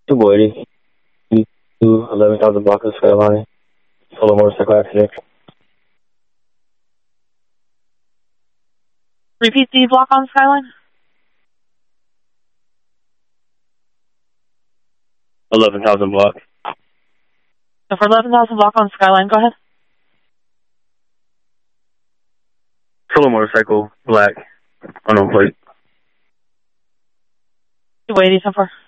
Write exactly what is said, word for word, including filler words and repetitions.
two eighty, two eleven thousand block of Skyline. Solo motorcycle accident. Repeat the block on Skyline. eleven thousand block. So for eleven thousand block on Skyline, go ahead. Solo motorcycle, black, unknown plate. two eighty so far.